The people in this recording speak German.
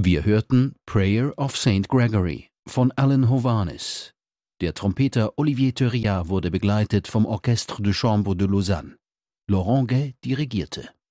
Wir hörten Prayer of St. Gregory von Alan Hovhaness. Der Trompeter Olivier Theurillat wurde begleitet vom Orchestre de Chambre de Lausanne. Laurent Gay dirigierte.